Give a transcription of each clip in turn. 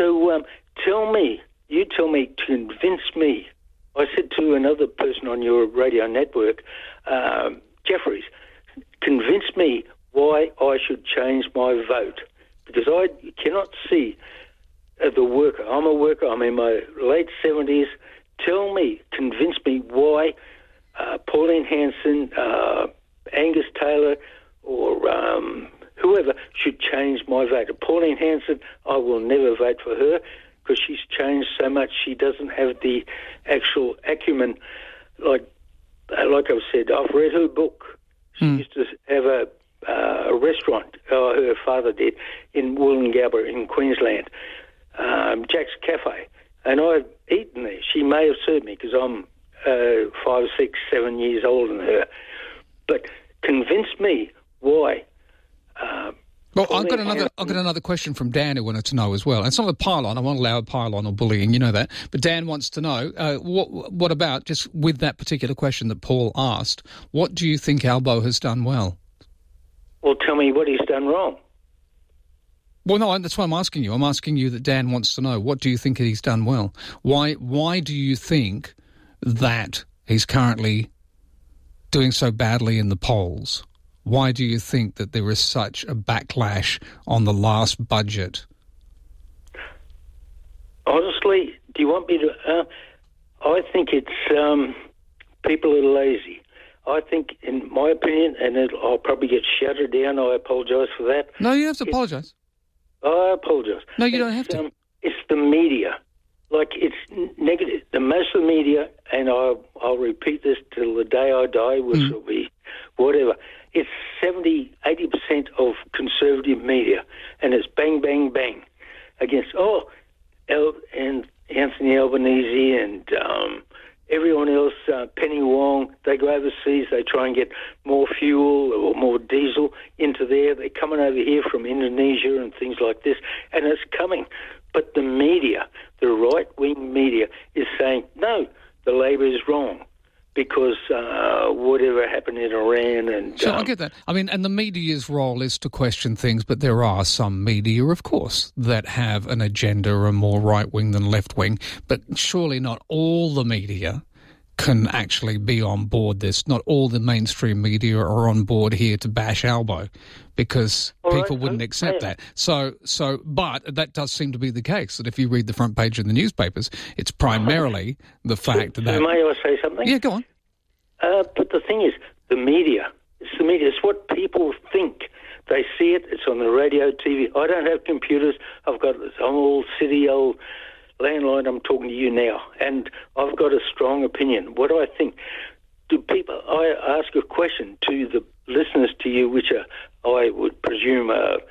So tell me to convince me. I said to another person on your radio network, Jeffries, convince me why I should change my vote, because I cannot see the worker. I'm a worker. I'm in my late 70s. Convince me why Pauline Hanson, Angus Taylor, or whoever should change my vote. Pauline Hanson, I will never vote for her because she's changed so much. She doesn't have the actual acumen. Like I've said, I've read her book. She used to have a restaurant, her father did, in Wollongabba in Queensland, Jack's Cafe. And I've eaten there. She may have served me because I'm 5, 6, 7 years older than her. But convince me why. Well, I've got another question from Dan who wanted to know as well. It's not a pile-on. I won't allow a pile-on or bullying, you know that. But Dan wants to know, what about, just with that particular question that Paul asked, what do you think Albo has done well? Well, tell me what he's done wrong. Well, no, that's why I'm asking you. I'm asking you that Dan wants to know, what do you think he's done well? Why do you think that he's currently doing so badly in the polls? Why do you think that there is such a backlash on the last budget? Honestly, do you want me to... I think it's people are lazy. I think, in my opinion, and I'll probably get shouted down, I apologise for that. No, you have to apologise. I apologise. No, you don't have to. It's the media. Like, it's negative. The most of the media, and I'll repeat this till the day I die, which will be whatever, it's 70, 80% of conservative media, and it's bang, bang, bang against, and Anthony Albanese and everyone else, Penny Wong. They go overseas, they try and get more fuel or more diesel into there. They're coming over here from Indonesia and things like this, and it's coming. But the media, the right-wing media, is saying, no, the Labor is wrong because whatever happened in Iran and... So I get that. I mean, and the media's role is to question things, but there are some media, of course, that have an agenda or are more right-wing than left-wing, but surely not all the media can actually be on board this. Not all the mainstream media are on board here to bash Albo because people wouldn't accept that. But that does seem to be the case, that if you read the front page of the newspapers, it's primarily the fact that... May I say something? Yeah, go on. But the thing is, the media. It's the media. It's what people think. They see it. It's on the radio, TV. I don't have computers. I've got this old city, old landline. I'm talking to you now, and I've got a strong opinion. What do I think? I ask a question to the listeners to you, which are, I would presume,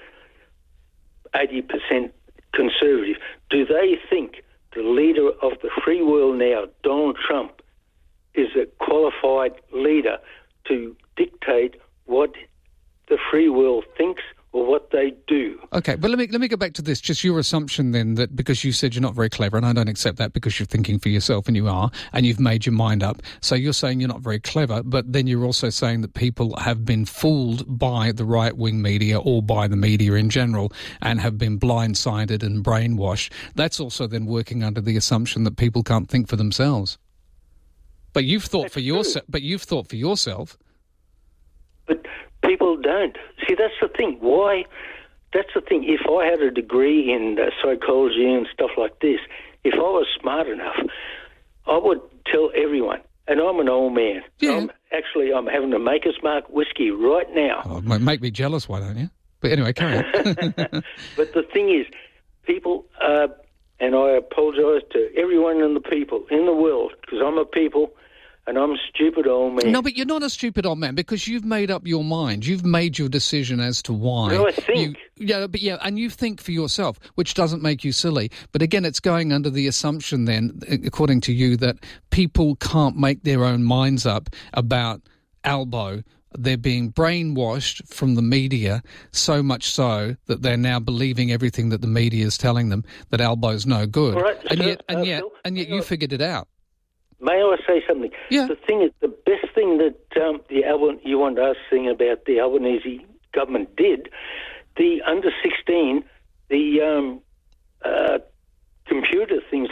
80% conservative. Do they think the leader of the free world now, Donald Trump, is a qualified leader to dictate what the free world thinks or what they do? Okay, but let me go back to this. Just your assumption then that because you said you're not very clever, and I don't accept that because you're thinking for yourself, and you are, and you've made your mind up. So you're saying you're not very clever, but then you're also saying that people have been fooled by the right-wing media or by the media in general and have been blindsided and brainwashed. That's also then working under the assumption that people can't think for themselves. But you've thought for yourself. But you've thought for yourself. But people don't. See, that's the thing. Why? That's the thing. If I had a degree in psychology and stuff like this, if I was smart enough, I would tell everyone. And I'm an old man. Yeah. I'm having a Maker's Mark whiskey right now. Oh, make me jealous, why don't you? But anyway, carry on. But the thing is, people, and I apologise to everyone in the world, because I'm a people, and I'm a stupid old man. No, but you're not a stupid old man because you've made up your mind. You've made your decision as to why. No, I think. And you think for yourself, which doesn't make you silly. But again, it's going under the assumption then, according to you, that people can't make their own minds up about Albo. They're being brainwashed from the media, so much so that they're now believing everything that the media is telling them, that Albo's no good. All right, and yet you figured it out. May I say something? Yeah. The thing is, the best thing that you want us saying about the Albanese government did, the under 16, the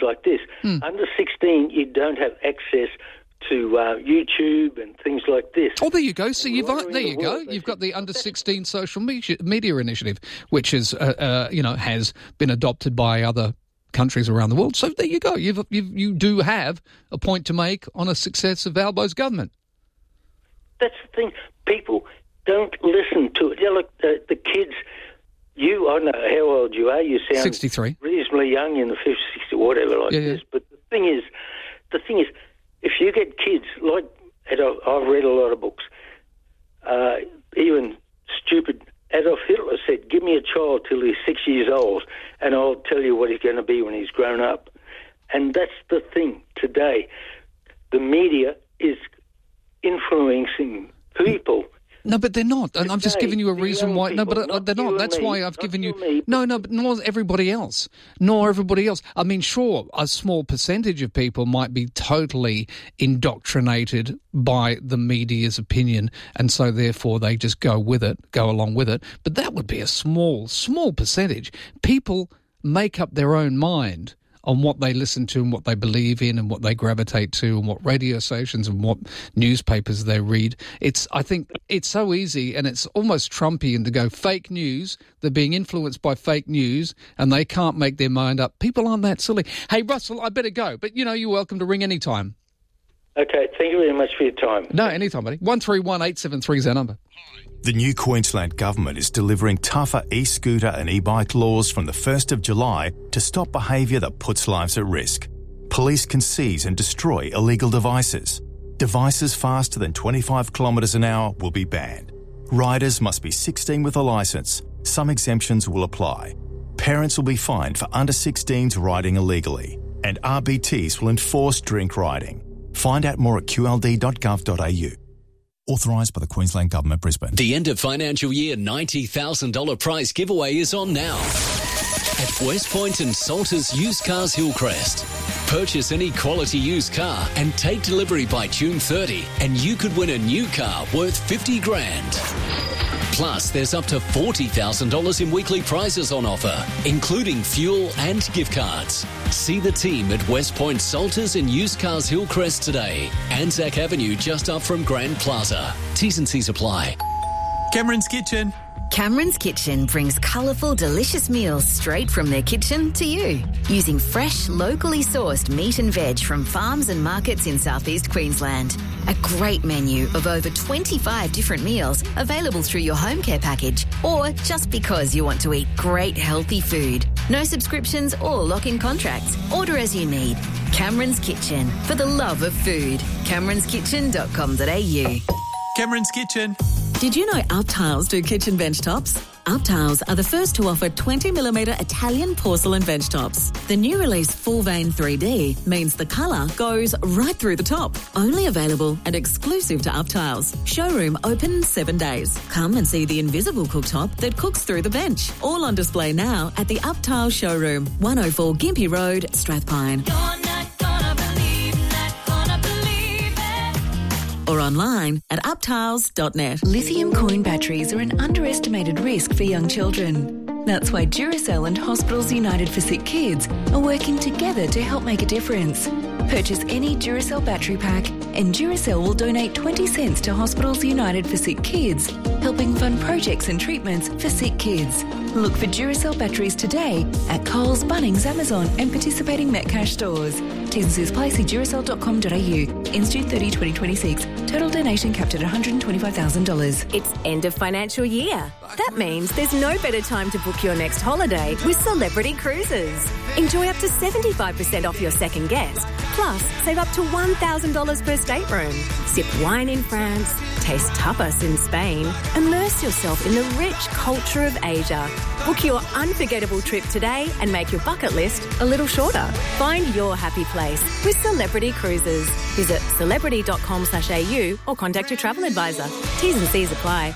like this. Under 16, you don't have access to YouTube and things like this. Oh, there you go. So there you go. You've got the Under 16 Social Media Initiative, which is, has been adopted by other countries around the world. So there you go. You do have a point to make on a success of Albo's government. That's the thing. People don't listen to it. Look, the kids. I know how old you are. You sound 63, reasonably young, in the 50s, 60, whatever like this. But the thing is, if you get kids like, I've read a lot of books. Even stupid Adolf Hitler said, "Give me a child till he's 6 years old, and I'll tell you what he's going to be when he's grown up." And that's the thing today. The media is influencing people. No, but they're not. And I'm just giving you a reason why. No, but they're not. That's why I've given you. No, but nor everybody else. I mean, sure, a small percentage of people might be totally indoctrinated by the media's opinion, and so therefore they just go along with it. But that would be a small percentage. People make up their own mind on what they listen to and what they believe in and what they gravitate to and what radio stations and what newspapers they read. I think it's so easy, and it's almost Trumpian to go fake news. They're being influenced by fake news and they can't make their mind up. People aren't that silly. Hey, Russell, I better go, but you're welcome to ring anytime. Okay, thank you very much for your time. No, anytime, buddy. 131873 is our number. The new Queensland Government is delivering tougher e-scooter and e-bike laws from the 1st of July to stop behaviour that puts lives at risk. Police can seize and destroy illegal devices. Devices faster than 25 kilometres an hour will be banned. Riders must be 16 with a licence. Some exemptions will apply. Parents will be fined for under 16s riding illegally. And RBTs will enforce drink riding. Find out more at qld.gov.au. Authorised by the Queensland Government, Brisbane. The end of financial year $90,000 prize giveaway is on now at West Point and Salters Used Cars Hillcrest. Purchase any quality used car and take delivery by June 30 and you could win a new car worth $50,000. Plus, there's up to $40,000 in weekly prizes on offer, including fuel and gift cards. See the team at West Point Salters and Used Cars Hillcrest today. Anzac Avenue just up from Grand Plaza. T's and C's apply. Cameron's Kitchen. Cameron's Kitchen brings colourful, delicious meals straight from their kitchen to you. Using fresh, locally sourced meat and veg from farms and markets in southeast Queensland. A great menu of over 25 different meals available through your home care package or just because you want to eat great healthy food. No subscriptions or lock-in contracts. Order as you need. Cameron's Kitchen, for the love of food. CameronsKitchen.com.au. Cameron's Kitchen. Did you know Up Tiles do kitchen bench tops? Up Tiles are the first to offer 20mm Italian porcelain bench tops. The new release Full Vein 3D means the colour goes right through the top. Only available and exclusive to Up Tiles. Showroom open 7 days. Come and see the invisible cooktop that cooks through the bench. All on display now at the Up Tiles showroom, 104 Gympie Road, Strathpine. Or online at uptiles.net. Lithium coin batteries are an underestimated risk for young children. That's why Duracell and Hospitals United for Sick Kids are working together to help make a difference. Purchase any Duracell battery pack and Duracell will donate 20 cents to Hospitals United for Sick Kids, helping fund projects and treatments for sick kids. Look for Duracell batteries today at Coles, Bunnings, Amazon and participating Metcash stores. T&C's apply. See Duracell.com.au. Ends June 30, 2026. Total donation capped at $125,000. It's end of financial year. That means there's no better time to book your next holiday with Celebrity Cruises. Enjoy up to 75% off your second guest. Plus, save up to $1,000 per stateroom. Sip wine in France, taste tapas in Spain, immerse yourself in the rich culture of Asia. Book your unforgettable trip today and make your bucket list a little shorter. Find your happy place with Celebrity Cruises. Visit celebrity.com.au or contact your travel advisor. T's and C's apply.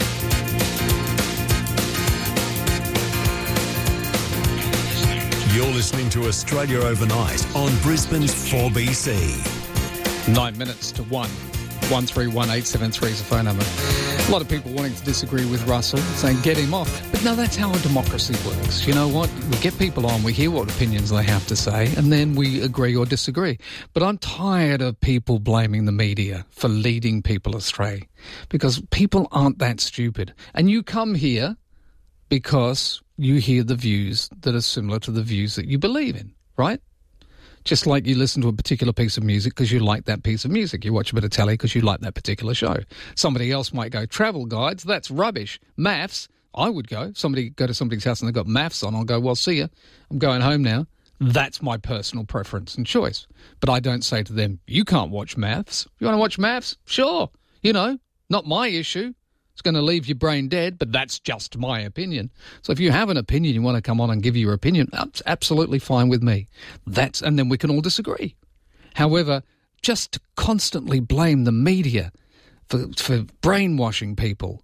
You're listening to Australia Overnight on Brisbane's 4BC. 9 minutes to 1. 131873 is the phone number. A lot of people wanting to disagree with Russell, saying get him off. But no, that's how a democracy works. You know what? We get people on, we hear what opinions they have to say, and then we agree or disagree. But I'm tired of people blaming the media for leading people astray, because people aren't that stupid. And you come here because you hear the views that are similar to the views that you believe in, right? Just like you listen to a particular piece of music because you like that piece of music. You watch a bit of telly because you like that particular show. Somebody else might go, travel guides, that's rubbish. Maths, I would go. Go to somebody's house and they've got maths on. I'll go, well, see ya. I'm going home now. That's my personal preference and choice. But I don't say to them, you can't watch maths. You want to watch maths? Sure. You know, not my issue. It's going to leave your brain dead, but that's just my opinion. So if you have an opinion, you want to come on and give your opinion, that's absolutely fine with me. And then we can all disagree. However, just to constantly blame the media for brainwashing people,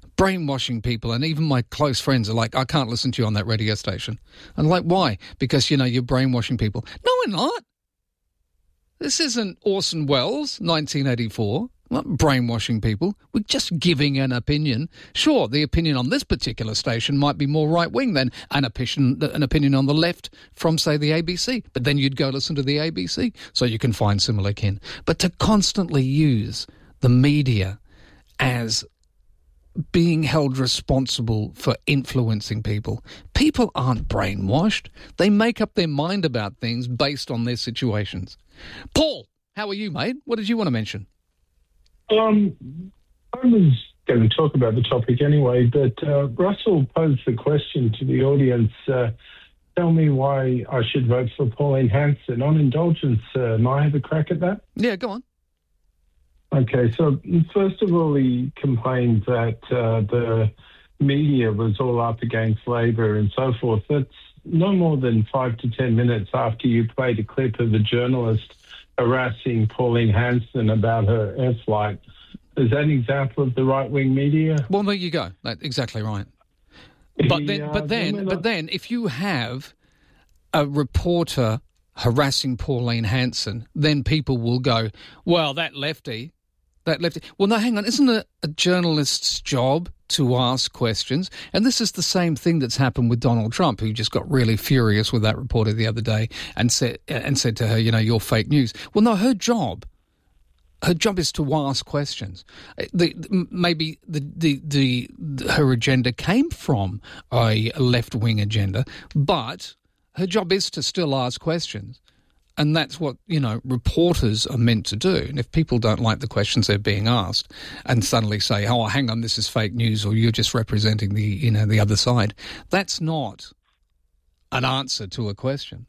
and even my close friends are like, I can't listen to you on that radio station. And like, why? Because, you know, you're brainwashing people. No, we're not. This isn't Orson Welles, 1984. Not brainwashing people. We're just giving an opinion. Sure, the opinion on this particular station might be more right-wing than an opinion on the left from, say, the ABC. But then you'd go listen to the ABC so you can find similar kin. But to constantly use the media as being held responsible for influencing people. People aren't brainwashed. They make up their mind about things based on their situations. Paul, how are you, mate? What did you want to mention? I was going to talk about the topic anyway, but Russell posed the question to the audience, tell me why I should vote for Pauline Hanson. On indulgence, may I have a crack at that? Yeah, go on. Okay, so first of all, he complained that the media was all up against Labor and so forth. That's no more than 5 to 10 minutes after you played a clip of a journalist harassing Pauline Hanson about her air flight. Is that an example of the right-wing media? Well, there you go. That's exactly right. But then, if you have a reporter harassing Pauline Hanson, then people will go, well, that lefty. Well, no, hang on. Isn't it a journalist's job to ask questions? And this is the same thing that's happened with Donald Trump, who just got really furious with that reporter the other day and said to her, you know, you're fake news. Well, no, her job is to ask questions. Maybe her agenda came from a left-wing agenda, but her job is to still ask questions. And that's what, you know, reporters are meant to do. And if people don't like the questions they're being asked and suddenly say, oh, hang on, this is fake news, or you're just representing the other side, that's not an answer to a question.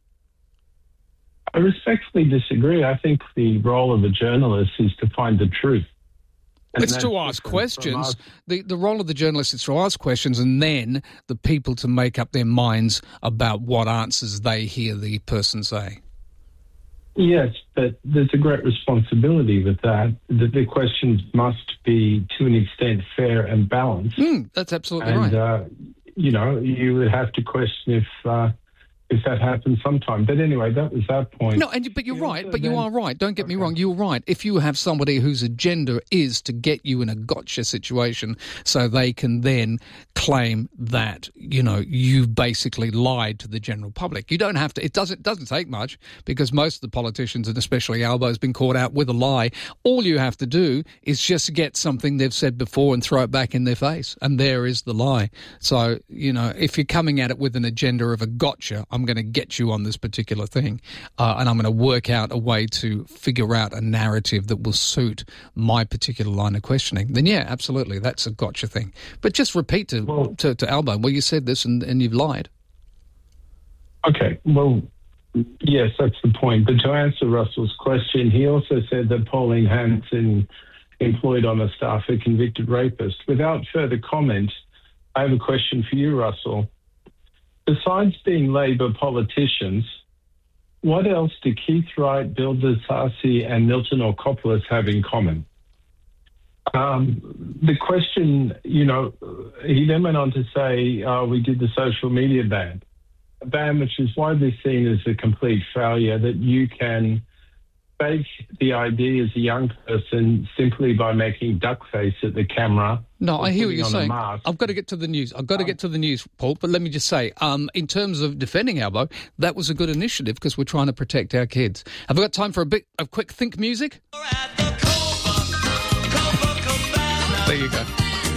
I respectfully disagree. I think the role of a journalist is to find the truth. And it's to ask questions. The role of the journalist is to ask questions, and then the people to make up their minds about what answers they hear the person say. Yes, but there's a great responsibility with that the questions must be, to an extent, fair and balanced. That's absolutely right. And, you know, you would have to question if that happens sometime. But anyway, that was that point. No, but you're right. But you are right. Don't get me wrong. You're right. If you have somebody whose agenda is to get you in a gotcha situation so they can then claim that, you know, you've basically lied to the general public. You don't have to. It doesn't take much, because most of the politicians, and especially Albo's, been caught out with a lie. All you have to do is just get something they've said before and throw it back in their face. And there is the lie. So, you know, if you're coming at it with an agenda of a gotcha, I'm going to get you on this particular thing, and I'm going to work out a way to figure out a narrative that will suit my particular line of questioning, then yeah, absolutely, that's a gotcha thing. But just repeat to Albo, well, you said this and you've lied. Okay, well, yes, that's the point. But to answer Russell's question, he also said that Pauline Hanson employed on a staff a convicted rapist. Without further comment, I have a question for you, Russell. Besides being Labor politicians, what else do Keith Wright, Bill DeSarcy and Milton Orkopoulos have in common? The question, you know, he then went on to say, we did the social media ban, which is widely seen as a complete failure, that you can fake the ID as a young person simply by making duck face at the camera. No, I hear what you're saying. I've got to get to the news. Paul. But let me just say, in terms of defending Albo, that was a good initiative because we're trying to protect our kids. Have we got time for a bit of quick think music? There you go.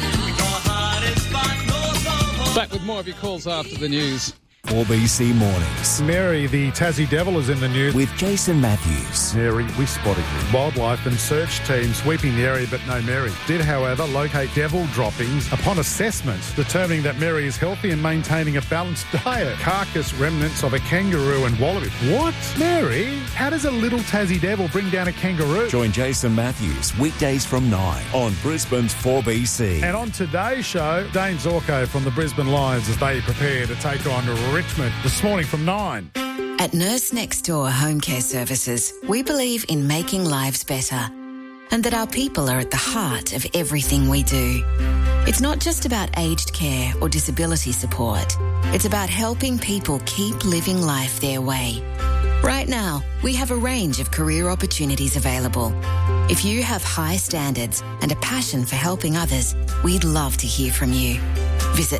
Back with more of your calls after the news. 4BC Mornings. Mary, the Tassie Devil, is in the news. With Jason Matthews. Mary, we spotted you. Wildlife and search teams sweeping the area, but no Mary. Did, however, locate devil droppings upon assessment, determining that Mary is healthy and maintaining a balanced diet. Carcass remnants of a kangaroo and wallaby. What? Mary? How does a little Tassie Devil bring down a kangaroo? Join Jason Matthews weekdays from 9 on Brisbane's 4BC. And on today's show, Dane Zorko from the Brisbane Lions as they prepare to take on Richmond this morning from 9. At Nurse Next Door Home Care Services, we believe in making lives better and that our people are at the heart of everything we do. It's not just about aged care or disability support. It's about helping people keep living life their way. Right now, we have a range of career opportunities available. If you have high standards and a passion for helping others, we'd love to hear from you. Visit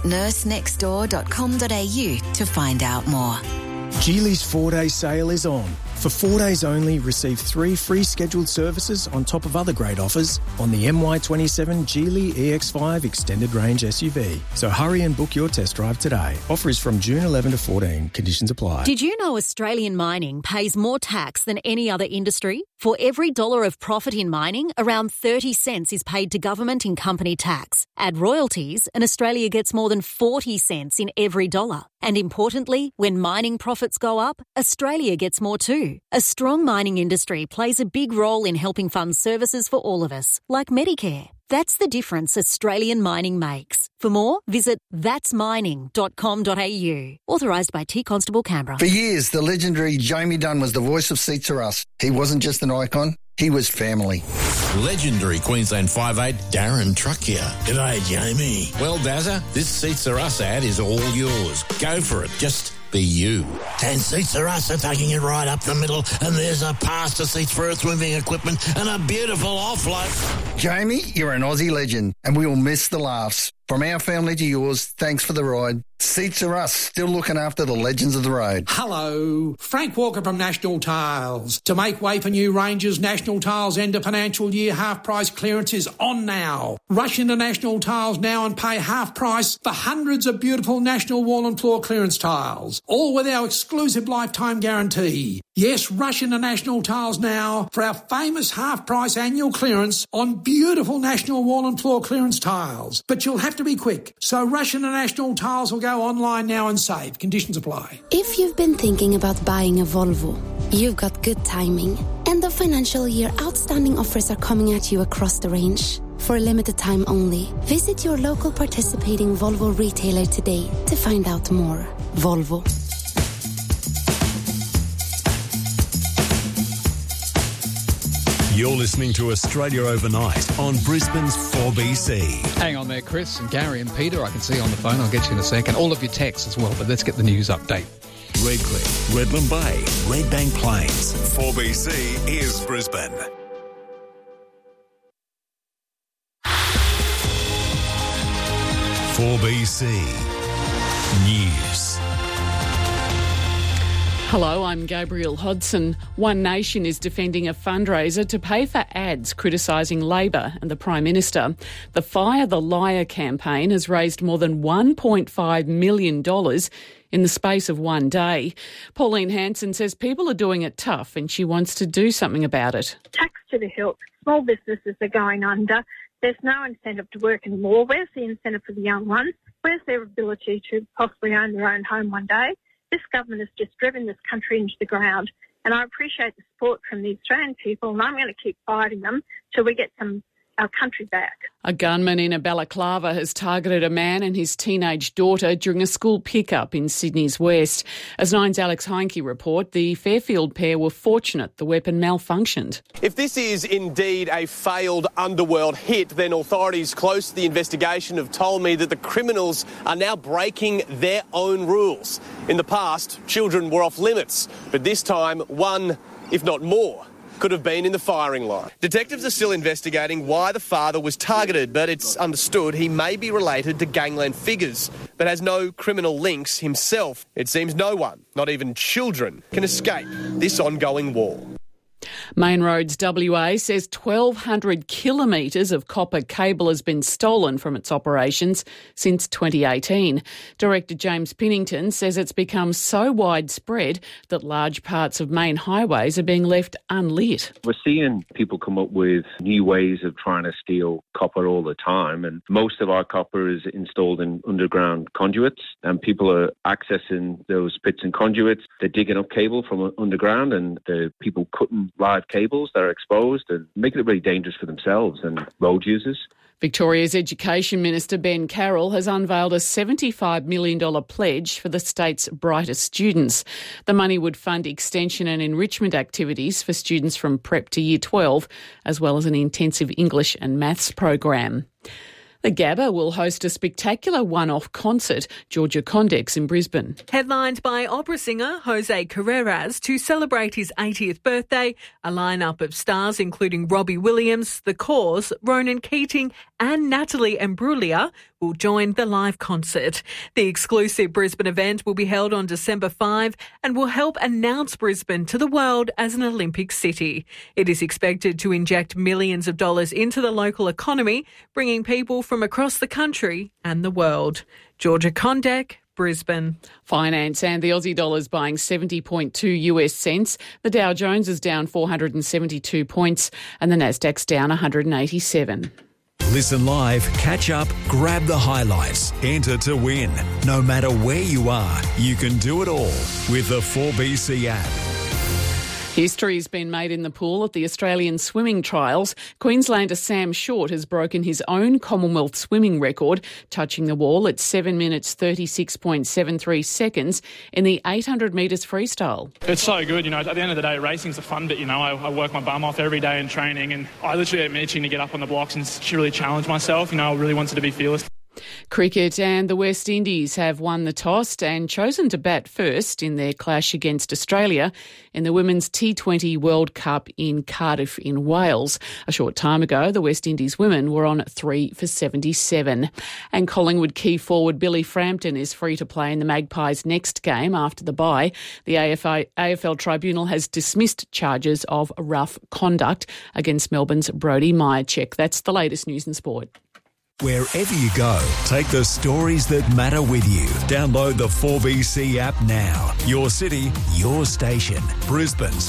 nursenextdoor.com.au to find out more. Geely's 4-day sale is on. For 4 days only, receive 3 free scheduled services on top of other great offers on the MY27 Geely EX5 Extended Range SUV. So hurry and book your test drive today. Offer is from June 11 to 14. Conditions apply. Did you know Australian mining pays more tax than any other industry? For every $1 of profit in mining, around 30 cents is paid to government in company tax. Add royalties, and Australia gets more than 40 cents in every dollar. And importantly, when mining profits go up, Australia gets more too. A strong mining industry plays a big role in helping fund services for all of us, like Medicare. That's the difference Australian mining makes. For more, visit thatsmining.com.au. Authorised by T Constable Canberra. For years, the legendary Jamie Dunn was the voice of Seats Are Us. He wasn't just an icon, he was family. Legendary Queensland 5'8", Darren Truck here. G'day, Jamie. Well, Dazza, this Seats Are Us ad is all yours. Go for it. Just be you. 10 Seats Are Us are taking it right up the middle, and there's a pasta seats for earth moving equipment and a beautiful offload. Jamie, you're an Aussie legend, and we will miss the laughs. From our family to yours, thanks for the ride. Seats Are Us, still looking after the legends of the road. Hello, Frank Walker from National Tiles. To make way for new ranges, National Tiles end of financial year half-price clearance is on now. Rush into National Tiles now and pay half price for hundreds of beautiful National Wall and Floor clearance tiles, all with our exclusive lifetime guarantee. Yes, rush into National Tiles now for our famous half-price annual clearance on beautiful National Wall and Floor clearance tiles. But you'll have to be quick, so rush into National Tiles or go online now and save. Conditions apply. If you've been thinking about buying a Volvo, you've got good timing. End of financial year outstanding offers are coming at you across the range. For a limited time only, visit your local participating Volvo retailer today to find out more. Volvo. You're listening to Australia Overnight on Brisbane's 4BC. Hang on there, Chris and Gary and Peter. I can see on the phone. I'll get you in a second. All of your texts as well, but let's get the news update. Redcliffe, Redland Bay, Redbank Plains. 4BC is Brisbane. .4BC News. Hello, I'm Gabrielle Hodson. One Nation is defending a fundraiser to pay for ads criticising Labor and the Prime Minister. The Fire the Liar campaign has raised more than $1.5 million in the space of one day. Pauline Hanson says people are doing it tough and she wants to do something about it. Tax to the hilt. Small businesses are going under. There's no incentive to work anymore. Where's the incentive for the young ones? Where's their ability to possibly own their own home one day? This government has just driven this country into the ground, and I appreciate the support from the Australian people, and I'm going to keep fighting them till we get our country back. A gunman in a balaclava has targeted a man and his teenage daughter during a school pickup in Sydney's west. As Nine's Alex Heinke report, the Fairfield pair were fortunate the weapon malfunctioned. If this is indeed a failed underworld hit, then authorities close to the investigation have told me that the criminals are now breaking their own rules. In the past, children were off limits, but this time, one, if not more, could have been in the firing line. Detectives are still investigating why the father was targeted, but it's understood he may be related to gangland figures, but has no criminal links himself. It seems no one, not even children, can escape this ongoing war. Main Roads WA says 1,200 kilometres of copper cable has been stolen from its operations since 2018. Director James Pinnington says it's become so widespread that large parts of main highways are being left unlit. We're seeing people come up with new ways of trying to steal copper all the time, and most of our copper is installed in underground conduits, and people are accessing those pits and conduits. They're digging up cable from underground, and the people cutting live cables that are exposed and making it really dangerous for themselves and road users. Victoria's Education Minister Ben Carroll has unveiled a $75 million pledge for the state's brightest students. The money would fund extension and enrichment activities for students from prep to year 12, as well as an intensive English and maths program. The Gabba will host a spectacular one-off concert, Georgia Condex in Brisbane. Headlined by opera singer Jose Carreras to celebrate his 80th birthday, a lineup of stars including Robbie Williams, The Cause, Ronan Keating and Natalie Imbruglia will join the live concert. The exclusive Brisbane event will be held on December 5 and will help announce Brisbane to the world as an Olympic city. It is expected to inject millions of dollars into the local economy, bringing people from across the country and the world. Georgia Condek, Brisbane. Finance and the Aussie dollar's buying 70.2 US cents. The Dow Jones is down 472 points and the Nasdaq's down 187. Listen live, catch up, grab the highlights, enter to win. No matter where you are, you can do it all with the 4BC app. History's been made in the pool at the Australian swimming trials. Queenslander Sam Short has broken his own Commonwealth swimming record, touching the wall at 7 minutes 36.73 seconds in the 800 metres freestyle. It's so good, at the end of the day, racing's the fun bit, I work my bum off every day in training and I literally am itching to get up on the blocks and really challenge myself. I really wanted to be fearless. Cricket and the West Indies have won the toss and chosen to bat first in their clash against Australia in the Women's T20 World Cup in Cardiff in Wales. A short time ago, the West Indies women were on 3 for 77. And Collingwood key forward Billy Frampton is free to play in the Magpies' next game after the bye. The AFL Tribunal has dismissed charges of rough conduct against Melbourne's Brodie Mihocek. That's the latest news and sport. Wherever you go, take the stories that matter with you. Download the 4BC app now. Your city, your station. Brisbane's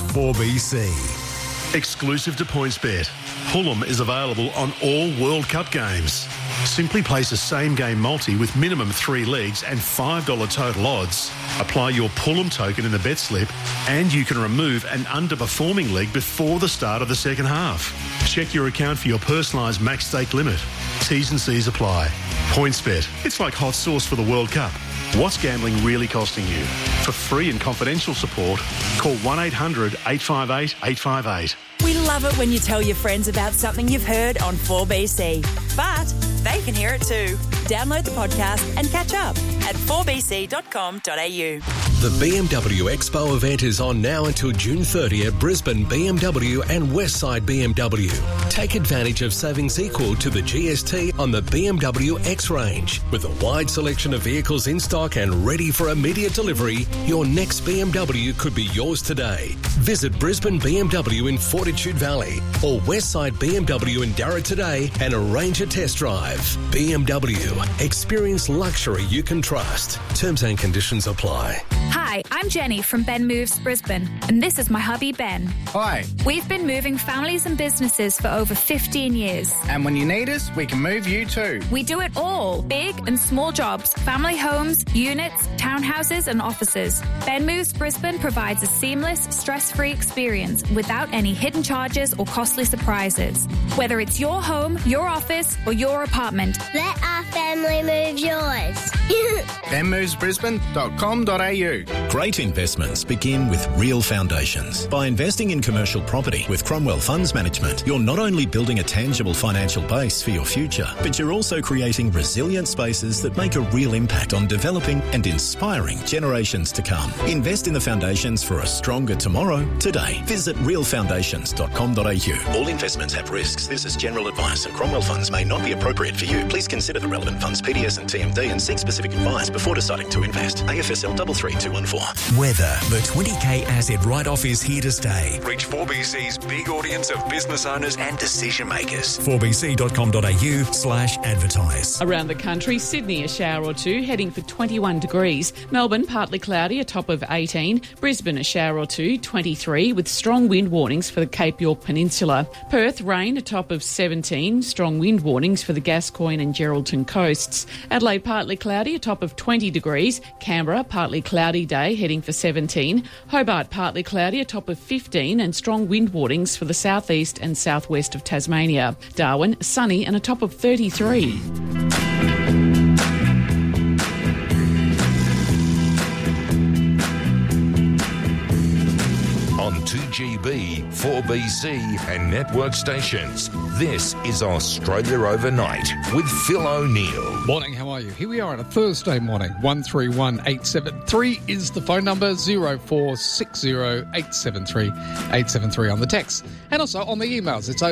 4BC. Exclusive to PointsBet. Pullum is available on all World Cup games. Simply place a same-game multi with minimum 3 legs and $5 total odds. Apply your Pullum token in the bet slip and you can remove an underperforming leg before the start of the second half. Check your account for your personalised max stake limit. T's and C's apply. PointsBet. It's like hot sauce for the World Cup. What's gambling really costing you? For free and confidential support, call 1-800-858-858. We love it when you tell your friends about something you've heard on 4BC. But they can hear it too. Download the podcast and catch up at 4bc.com.au. The BMW Expo event is on now until June 30 at Brisbane BMW and Westside BMW. Take advantage of savings equal to the GST on the BMW X range. With a wide selection of vehicles in stock and ready for immediate delivery, your next BMW could be yours today. Visit Brisbane BMW in Fortitude Valley or Westside BMW in Darra today and arrange a test drive. BMW. Experience luxury you can trust. Terms and conditions apply. Hi, I'm Jenny from Ben Moves Brisbane, and this is my hubby Ben. Hi. We've been moving families and businesses for over 15 years. And when you need us, we can move you too. We do it all. Big and small jobs, family homes, units, townhouses and offices. Ben Moves Brisbane provides a seamless, stress-free experience without any hidden charges or costly surprises. Whether it's your home, your office or your apartment. Let our family move yours. benmovesbrisbane.com.au. Great investments begin with real foundations. By investing in commercial property with Cromwell Funds Management, you're not only building a tangible financial base for your future, but you're also creating resilient spaces that make a real impact on developing and inspiring generations to come. Invest in the foundations for a stronger tomorrow today. Visit realfoundations.com.au. All investments have risks. This is general advice, and Cromwell Funds may not be appropriate for you. Please consider the relevant funds, PDS and TMD, and seek specific advice before deciding to invest. AFSL 33214. Weather. The 20k asset write-off is here to stay. Reach 4BC's big audience of business owners and decision makers. 4bc.com.au/advertise. Around the country, Sydney a shower or two, heading for 21 degrees. Melbourne partly cloudy, a top of 18. Brisbane a shower or two, 23, with strong wind warnings for the Cape York Peninsula. Perth rain, a top of 17. Strong wind warnings for the Gascoyne and Geraldton coasts. Adelaide partly cloudy, a top of 20 degrees. Canberra partly cloudy day, heading for 17. Hobart partly cloudy, a top of 15, and strong wind warnings for the southeast and southwest of Tasmania. Darwin sunny and a top of 33. On 2GB, 4BC and network stations. This is Australia Overnight with Phil O'Neill. Morning, how are you? Here we are on a Thursday morning. 131873 is the phone number, 0460873873 on the text. And also on the emails, it's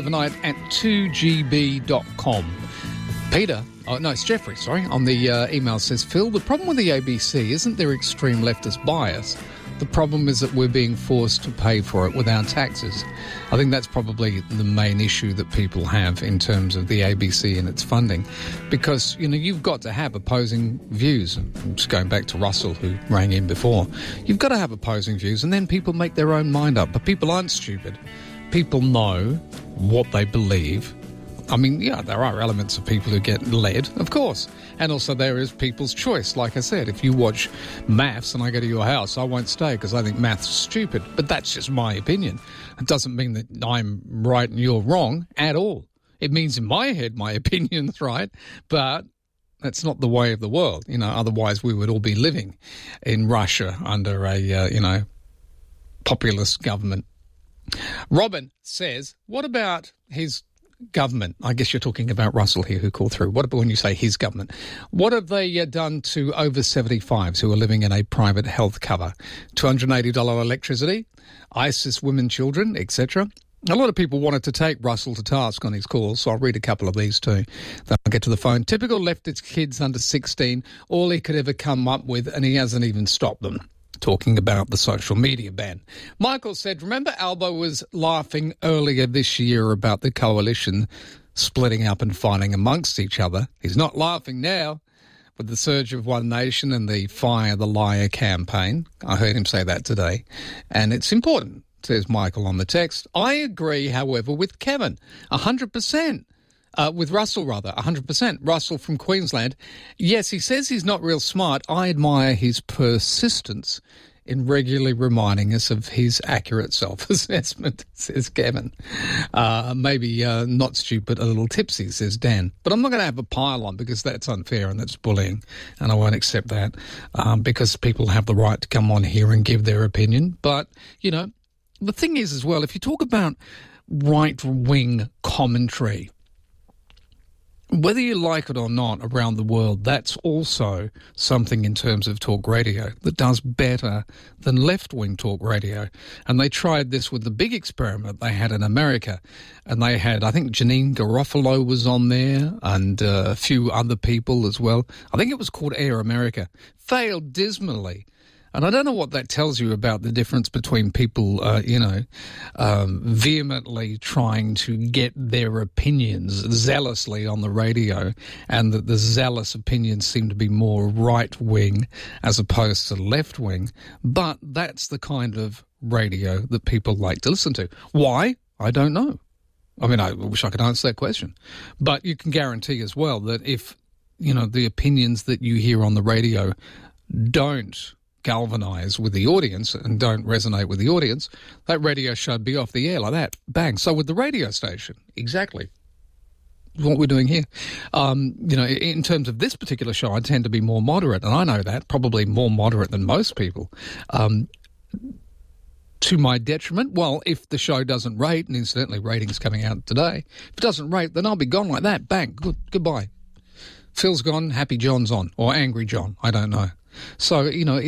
overnight@2gb.com. Peter, it's Jeffrey, on the email says, Phil, the problem with the ABC isn't their extreme leftist bias. The problem is that we're being forced to pay for it with our taxes. I think that's probably the main issue that people have in terms of the ABC and its funding. Because, you've got to have opposing views. I'm just going back to Russell, who rang in before. You've got to have opposing views, and then people make their own mind up. But people aren't stupid. People know what they believe. I mean, there are elements of people who get led, of course. And also there is people's choice. Like I said, if you watch maths and I go to your house, I won't stay because I think maths is stupid. But that's just my opinion. It doesn't mean that I'm right and you're wrong at all. It means in my head my opinion's right, but that's not the way of the world. Otherwise we would all be living in Russia under a, populist government. Robin says, what about his government? I guess you're talking about Russell here who called through. What about when you say his government? What have they done to over 75s who are living in a private health cover? $280 electricity, ISIS women, children, etc. A lot of people wanted to take Russell to task on his calls, so I'll read a couple of these too. Then I'll get to the phone. Typical leftist kids under 16, all he could ever come up with, and he hasn't even stopped them. Talking about the social media ban. Michael said, remember Albo was laughing earlier this year about the coalition splitting up and fighting amongst each other. He's not laughing now with the surge of One Nation and the Fire the Liar campaign. I heard him say that today. And it's important, says Michael on the text. I agree, however, with Kevin, 100%. With Russell, 100%. Russell from Queensland. Yes, he says he's not real smart. I admire his persistence in regularly reminding us of his accurate self-assessment, says Kevin. Maybe not stupid, a little tipsy, says Dan. But I'm not going to have a pile on because that's unfair and that's bullying, and I won't accept that because people have the right to come on here and give their opinion. But, the thing is as well, if you talk about right-wing commentary, whether you like it or not around the world, that's also something in terms of talk radio that does better than left-wing talk radio. And they tried this with the big experiment they had in America. And they had, I think Janine Garofalo was on there and a few other people as well. I think it was called Air America. Failed dismally. And I don't know what that tells you about the difference between people, vehemently trying to get their opinions zealously on the radio, and that the zealous opinions seem to be more right-wing as opposed to left-wing. But that's the kind of radio that people like to listen to. Why? I don't know. I mean, I wish I could answer that question. But you can guarantee as well that if, the opinions that you hear on the radio don't galvanise with the audience and don't resonate with the audience, that radio should be off the air like that. Bang. So with the radio station, exactly. what we're doing here. In terms of this particular show, I tend to be more moderate, and I know that, probably more moderate than most people. To my detriment, well, if the show doesn't rate, and incidentally ratings coming out today, if it doesn't rate, then I'll be gone like that. Bang, goodbye. Phil's gone, Happy John's on, or Angry John, I don't know. So,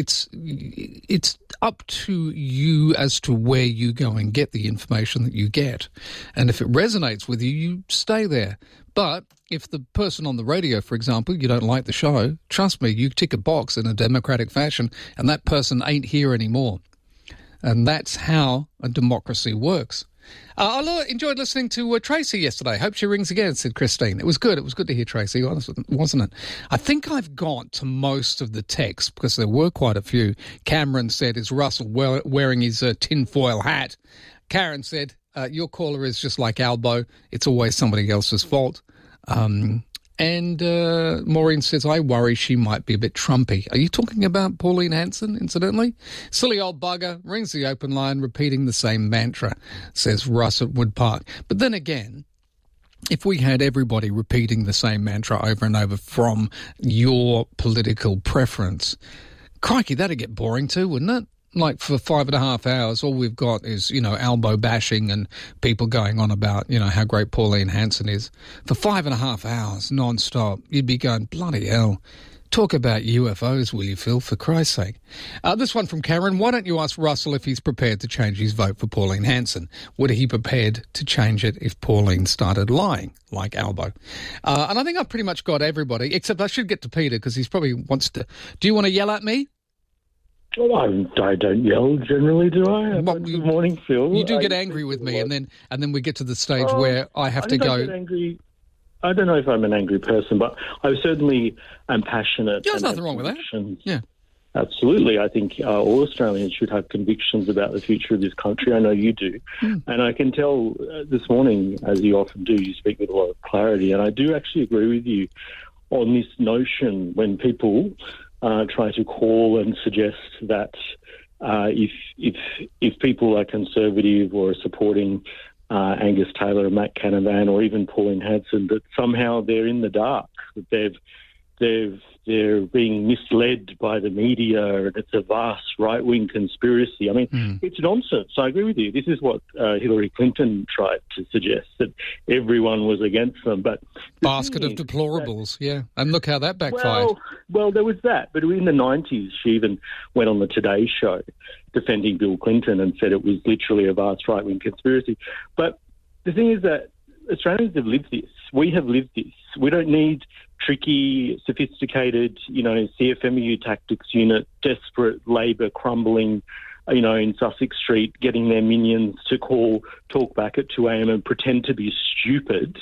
it's up to you as to where you go and get the information that you get. And if it resonates with you, you stay there. But if the person on the radio, for example, you don't like the show, trust me, you tick a box in a democratic fashion and that person ain't here anymore. And that's how a democracy works. I enjoyed listening to Tracy yesterday. Hope she rings again, said Christine. It was good. It was good to hear Tracy, wasn't it? I think I've got to most of the texts because there were quite a few. Cameron said, is Russell wearing his tinfoil hat? Karen said, your caller is just like Albo. It's always somebody else's fault. And Maureen says, I worry she might be a bit Trumpy. Are you talking about Pauline Hanson, incidentally? Silly old bugger, rings the open line, repeating the same mantra, says Russ at Wood Park. But then again, if we had everybody repeating the same mantra over and over from your political preference, crikey, that'd get boring too, wouldn't it? Like for 5.5 hours, all we've got is, elbow bashing and people going on about, how great Pauline Hanson is. For 5.5 hours, non-stop, you'd be going, bloody hell. Talk about UFOs, will you, Phil, for Christ's sake. This one from Karen. Why don't you ask Russell if he's prepared to change his vote for Pauline Hanson? Would he be prepared to change it if Pauline started lying, like Albo? And I think I've pretty much got everybody, except I should get to Peter because he's probably wants to... Do you want to yell at me? Well, I don't yell generally, do I? Good morning, Phil. You do get angry with me, and then we get to the stage where I have to go. Get angry. I don't know if I'm an angry person, but I certainly am passionate. Yeah, there's nothing wrong with that. Yeah, absolutely. I think all Australians should have convictions about the future of this country. I know you do, and I can tell this morning, as you often do, you speak with a lot of clarity, and I do actually agree with you on this notion when people try to call and suggest that if people are conservative or are supporting Angus Taylor and Matt Canavan or even Pauline Hanson, that somehow they're in the dark, that they're being misled by the media and it's a vast right-wing conspiracy. I mean, it's nonsense. I agree with you. This is what Hillary Clinton tried to suggest, that everyone was against them. But basket of deplorables, yeah. And look how that backfired. Well, there was that. But in the 90s, she even went on the Today Show defending Bill Clinton and said it was literally a vast right-wing conspiracy. But the thing is that Australians have lived this. We have lived this. We don't need tricky, sophisticated, CFMEU tactics unit, desperate Labor crumbling, in Sussex Street, getting their minions to talk back at 2 a.m. and pretend to be stupid.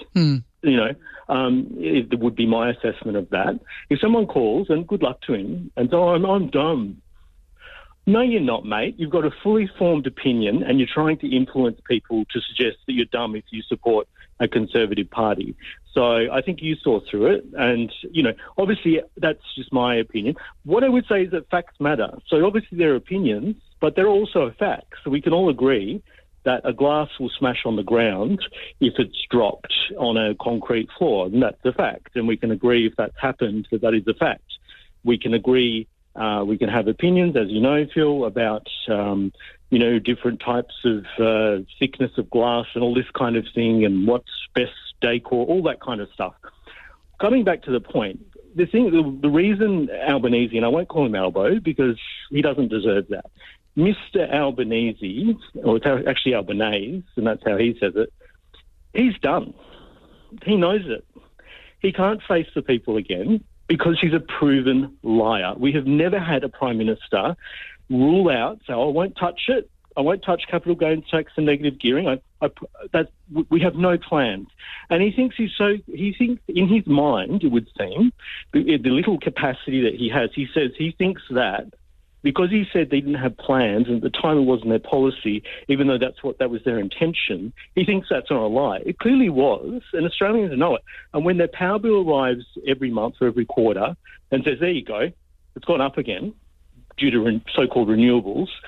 It would be my assessment of that. If someone calls, and good luck to him, and so I'm dumb. No, you're not, mate. You've got a fully formed opinion and you're trying to influence people to suggest that you're dumb if you support a Conservative party. So I think you saw through it. And, obviously that's just my opinion. What I would say is that facts matter. So obviously there are opinions, but there are also facts. So we can all agree that a glass will smash on the ground if it's dropped on a concrete floor, and that's a fact. And we can agree if that's happened, that is a fact. We can agree. We can have opinions, as you know, Phil, about, different types of thickness of glass and all this kind of thing and what's best decor, all that kind of stuff. Coming back to the point, the reason Albanese, and I won't call him Albo because he doesn't deserve that, Mr. Albanese, or it's actually Albanese, and that's how he says it, he's done. He knows it. He can't face the people again, because she's a proven liar. We have never had a Prime Minister rule out, say, I won't touch it. I won't touch capital gains tax and negative gearing. We have no plans. And he thinks he thinks in his mind, it would seem, the little capacity that he has, he says he thinks that because he said they didn't have plans and at the time it wasn't their policy, even though that was their intention, he thinks that's not a lie. It clearly was, and Australians know it. And when their power bill arrives every month or every quarter and says, there you go, it's gone up again due to so-called renewables,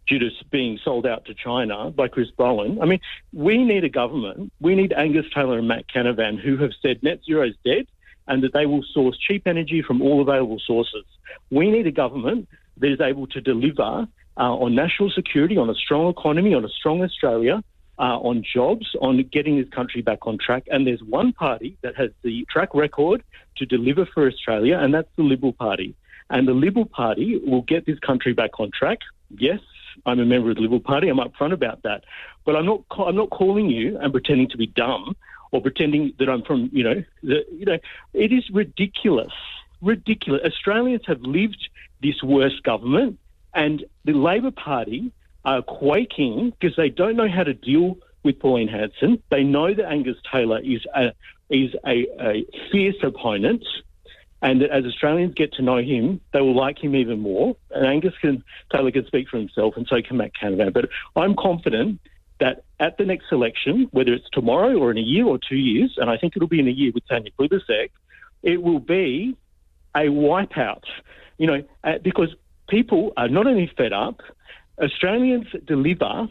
due to being sold out to China by Chris Bowen. I mean, we need a government. We need Angus Taylor and Matt Canavan, who have said net zero is dead and that they will source cheap energy from all available sources. We need a government that is able to deliver on national security, on a strong economy, on a strong Australia, on jobs, on getting this country back on track. And there's one party that has the track record to deliver for Australia, and that's the Liberal Party. And the Liberal Party will get this country back on track. Yes, I'm a member of the Liberal Party. I'm upfront about that. But I'm not calling you and pretending to be dumb or pretending that I'm from, it is ridiculous. Ridiculous. Australians have lived this worst government, and the Labor Party are quaking because they don't know how to deal with Pauline Hanson. They know that Angus Taylor is a fierce opponent, and that as Australians get to know him, they will like him even more. And Taylor can speak for himself, and so can Matt Canavan. But I'm confident that at the next election, whether it's tomorrow or in a year or 2 years, and I think it'll be in a year with Tanya Plibersek, it will be a wipeout, because people are not only fed up, Australians deliver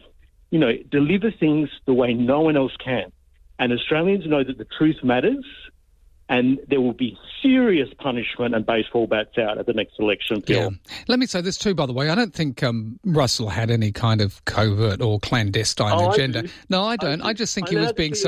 things the way no one else can. And Australians know that the truth matters, and there will be serious punishment and baseball bats out at the next election, Phil. Yeah. Let me say this too, by the way. I don't think Russell had any kind of covert or clandestine agenda. No, I don't. I just think he was being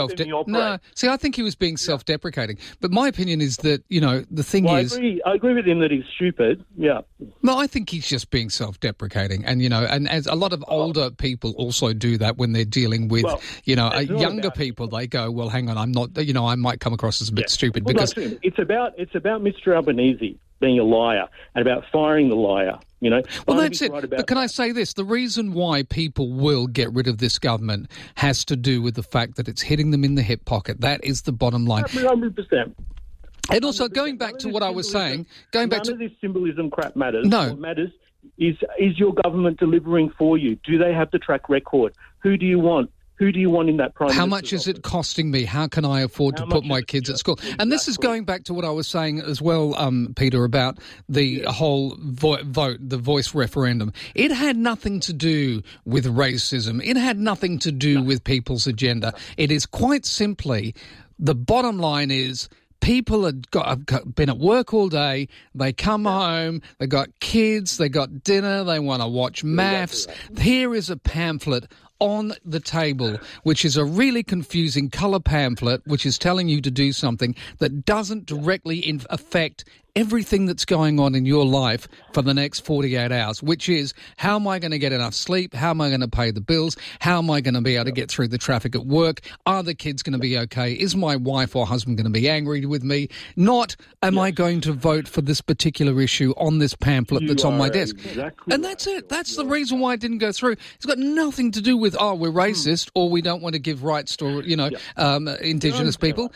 I think he was being self-deprecating. But my opinion is that, the thing is... I agree with him that he's stupid, yeah. No, I think he's just being self-deprecating. And, and as a lot of older people also do that when they're dealing with, younger people, they go, well, hang on, I'm not, I might come across as a bit stupid. Because it's about Mr. Albanese being a liar and about firing the liar. Well, that's it. But can I say this? The reason why people will get rid of this government has to do with the fact that it's hitting them in the hip pocket. That is the bottom line. 100%. And also, going back to what I was saying, none of this symbolism crap matters. No. What matters is your government delivering for you? Do they have the track record? Who do you want? Who do you want in that Prime Minister's How much is it costing me? How can I afford to put my kids at school? Exactly. And this is going back to what I was saying as well, Peter, about the whole the voice referendum. It had nothing to do with racism. It had nothing to do with people's agenda. It is quite simply, the bottom line is, people have been at work all day, they come home, they got kids, they got dinner, they want to watch maths. Here is a pamphlet on the table, which is a really confusing colour pamphlet, which is telling you to do something that doesn't directly affect everything that's going on in your life for the next 48 hours, which is, how am I going to get enough sleep? How am I going to pay the bills? How am I going to be able to get through the traffic at work? Are the kids going to be okay? Is my wife or husband going to be angry with me? Not, am I going to vote for this particular issue on this pamphlet that's on my desk? Exactly and that's it. That's the reason why it didn't go through. It's got nothing to do with, we're racist or we don't want to give rights to, Indigenous people.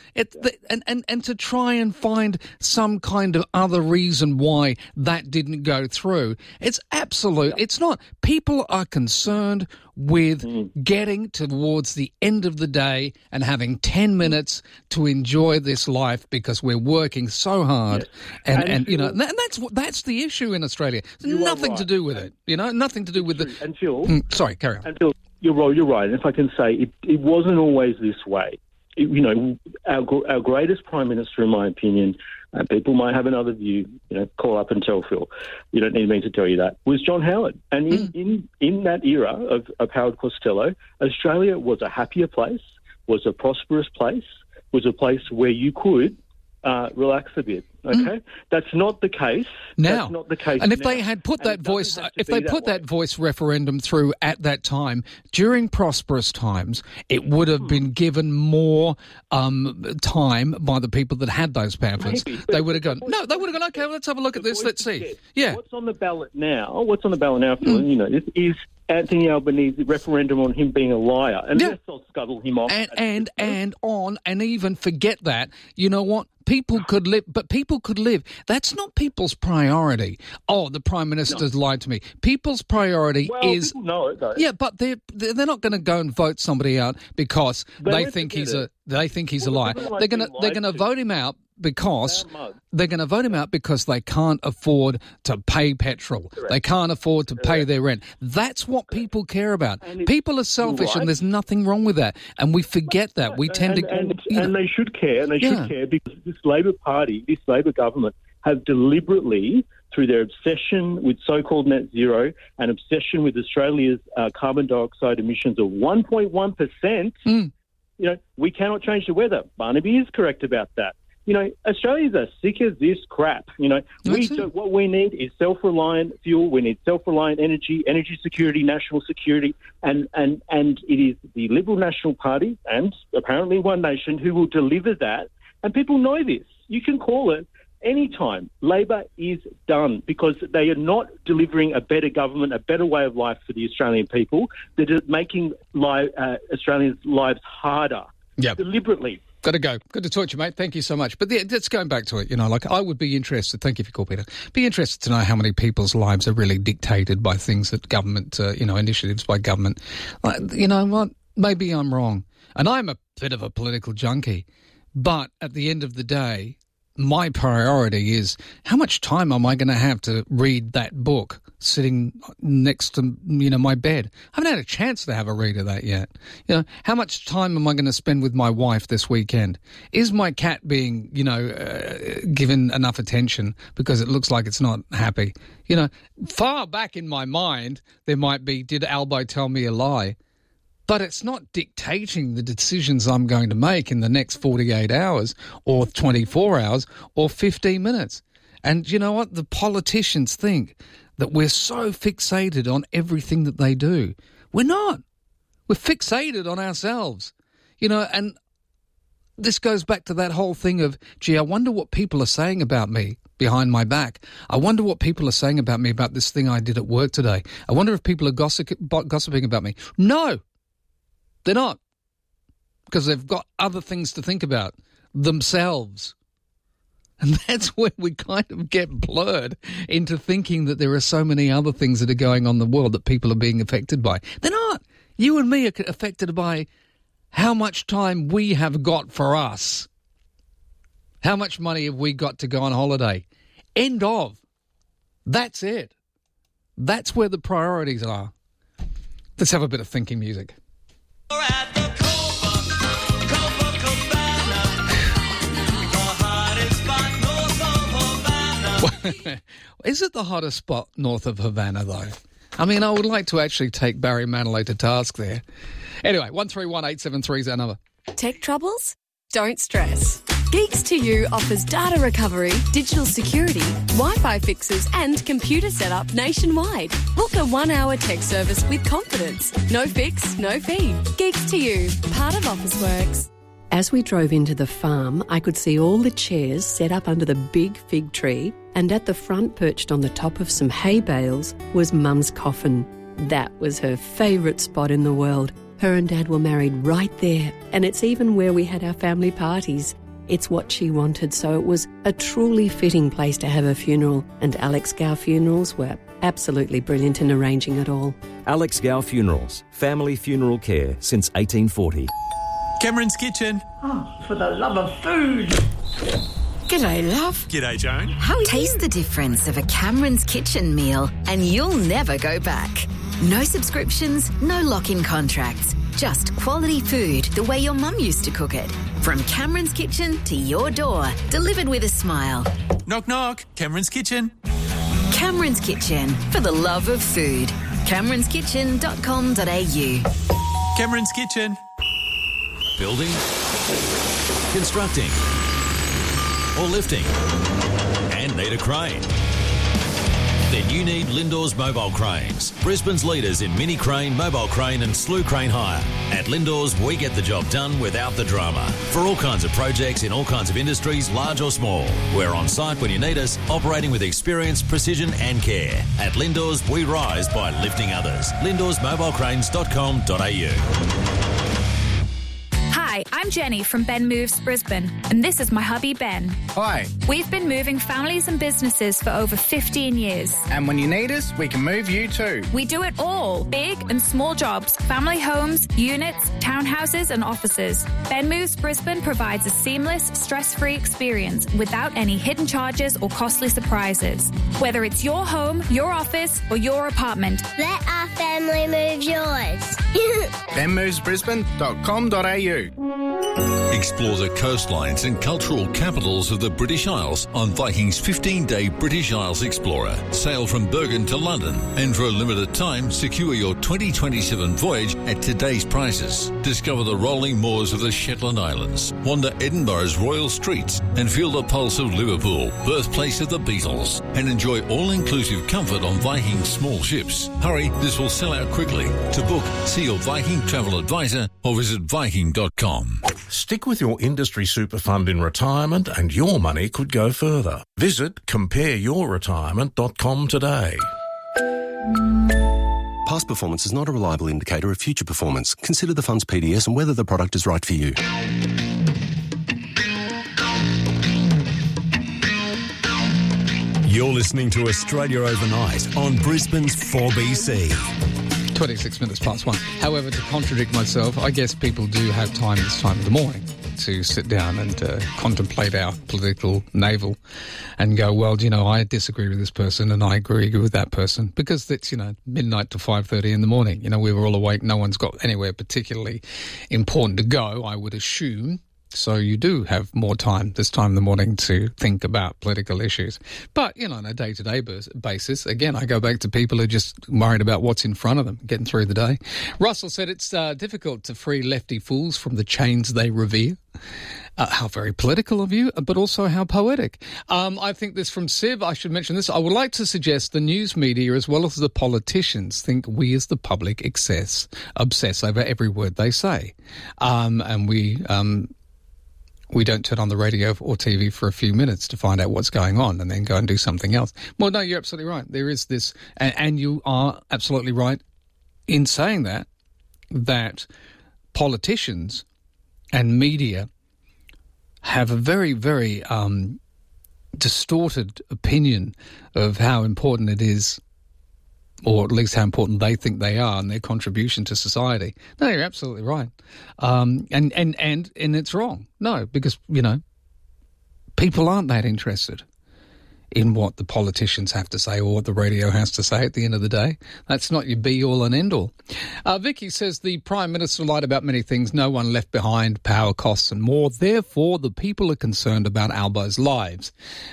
And to try and find some kind of other reason why that didn't go through. It's absolute. It's not. People are concerned with getting towards the end of the day and having 10 minutes to enjoy this life because we're working so hard. Yes. And that's the issue in Australia. Nothing to do with it. Nothing to do with the... And Phil... sorry, carry on. And Phil, you're right. And if I can say, it wasn't always this way. Our greatest Prime Minister, in my opinion, and people might have another view, call up and tell Phil. You don't need me to tell you that. Was John Howard. And in that era of Howard Costello, Australia was a happier place, was a prosperous place, was a place where you could relax a bit. Okay, that's not the case now. That's not the case. And if now. they had put that voice, that voice referendum through at that time during prosperous times, it would have been given more time by the people that had those pamphlets. Maybe, they would have gone. No, they would have gone. Okay, let's have a look at this. Let's see. Yeah. What's on the ballot now? Phil? This is Anthony Albanese referendum on him being a liar, and yes, I'll scuttle him off. And even forget that. You know what? People could live, but people could live. That's not people's priority. Oh, the Prime Minister's lied to me. People's priority is... People know it, though. Yeah, but they're not going to go and vote somebody out because they think he's a liar. They're going to vote him out because they're going to vote him out because they can't afford to pay petrol. Correct. They can't afford to pay their rent. That's what people care about. People are selfish, and there's nothing wrong with that. And we forget that. We tend to... And they should care, should care, because this Labor Party, this Labor government, have deliberately, through their obsession with so-called net zero and obsession with Australia's carbon dioxide emissions of 1.1%, we cannot change the weather. Barnaby is correct about that. Australians are sick of this crap. What we need is self-reliant fuel. We need self-reliant energy security, national security, and it is the Liberal National Party and apparently One Nation who will deliver that. And people know this. You can call it anytime. Labor is done because they are not delivering a better government, a better way of life for the Australian people. They're making Australians' lives harder deliberately. Got to go. Good to talk to you, mate. Thank you so much. But let's going back to it. I would be interested. Thank you for your call, Peter. Be interested to know how many people's lives are really dictated by things that government, initiatives by government. You know what? Maybe I'm wrong. And I'm a bit of a political junkie. But at the end of the day, my priority is how much time am I going to have to read that book sitting next to, my bed? I haven't had a chance to have a read of that yet. How much time am I going to spend with my wife this weekend? Is my cat being, given enough attention because it looks like it's not happy? Far back in my mind, there might be, did Albo tell me a lie? But it's not dictating the decisions I'm going to make in the next 48 hours or 24 hours or 15 minutes. And you know what? The politicians think that we're so fixated on everything that they do. We're not. We're fixated on ourselves. And this goes back to that whole thing of, I wonder what people are saying about me behind my back. I wonder what people are saying about me about this thing I did at work today. I wonder if people are gossiping about me. No. They're not, because they've got other things to think about themselves. And that's where we kind of get blurred into thinking that there are so many other things that are going on in the world that people are being affected by. They're not. You and me are affected by how much time we have got for us. How much money have we got to go on holiday? End of. That's it. That's where the priorities are. Let's have a bit of thinking music. Is it the hottest spot north of Havana, though? I mean, I would like to actually take Barry Manilow to task there. Anyway, 131873 is our number. Tech troubles? Don't stress. Geeks to You offers data recovery, digital security, Wi-Fi fixes and computer setup nationwide. Book a 1-hour tech service with confidence. No fix, no fee. Geeks to You, part of Officeworks. As we drove into the farm, I could see all the chairs set up under the big fig tree, and at the front, perched on the top of some hay bales, was Mum's coffin. That was her favourite spot in the world. Her and Dad were married right there, and it's even where we had our family parties. It's what she wanted, so it was a truly fitting place to have her funeral, and Alex Gow Funerals were absolutely brilliant in arranging it all. Alex Gow Funerals, family funeral care since 1840. Cameron's Kitchen. Oh, for the love of food. G'day, love. G'day, Joan. Taste the difference of a Cameron's Kitchen meal and you'll never go back. No subscriptions, no lock-in contracts. Just quality food the way your mum used to cook it. From Cameron's Kitchen to your door, delivered with a smile. Knock, knock. Cameron's Kitchen. Cameron's Kitchen, for the love of food. CameronsKitchen.com.au. Cameron's Kitchen. Building, constructing, or lifting, and need a crane? Then you need Lindors Mobile Cranes, Brisbane's leaders in mini crane, mobile crane and slew crane hire. At Lindors, we get the job done without the drama. For all kinds of projects in all kinds of industries, large or small. We're on site when you need us, operating with experience, precision and care. At Lindors, we rise by lifting others. LindorsMobilecranes.com.au. Hi, I'm Jenny from Ben Moves Brisbane, and this is my hubby Ben. Hi. We've been moving families and businesses for over 15 years. And when you need us, we can move you too. We do it all, big and small jobs, family homes, units, townhouses and offices. Ben Moves Brisbane provides a seamless, stress-free experience without any hidden charges or costly surprises. Whether it's your home, your office or your apartment. Let our family move yours. benmovesbrisbane.com.au. Explore the coastlines and cultural capitals of the British Isles on Viking's 15-day British Isles Explorer. Sail from Bergen to London, and for a limited time, secure your 2027 voyage at today's prices. Discover the rolling moors of the Shetland Islands, wander Edinburgh's royal streets, and feel the pulse of Liverpool, birthplace of the Beatles, and enjoy all-inclusive comfort on Viking's small ships. Hurry, this will sell out quickly. To book, see your Viking travel advisor or visit Viking.com. Stick with your industry super fund in retirement and your money could go further. Visit compareyourretirement.com today. Past performance is not a reliable indicator of future performance. Consider the fund's PDS and whether the product is right for you. You're listening to Australia Overnight on Brisbane's 4BC. 26 minutes past 1. However, to contradict myself, I guess people do have time this time of the morning to sit down and contemplate our political navel and go, well, I disagree with this person and I agree with that person, because it's, midnight to 5:30 in the morning. We were all awake. No one's got anywhere particularly important to go, I would assume. So you do have more time this time in the morning to think about political issues. But, on a day-to-day basis, again, I go back to people who are just worried about what's in front of them, getting through the day. Russell said it's difficult to free lefty fools from the chains they revere. How very political of you, but also how poetic. I think this from Siv. I should mention this. I would like to suggest the news media as well as the politicians think we as the public obsess over every word they say. And we don't turn on the radio or TV for a few minutes to find out what's going on and then go and do something else. Well, no, you're absolutely right. There is this, and you are absolutely right in saying that politicians and media have a very, very distorted opinion of how important it is, or at least how important they think they are and their contribution to society. No, you're absolutely right. And it's wrong. No, because, people aren't that interested in what the politicians have to say or what the radio has to say at the end of the day. That's not your be-all and end-all. Vicky says the Prime Minister lied about many things, no one left behind, power, costs and more. Therefore, the people are concerned about Albo's lies,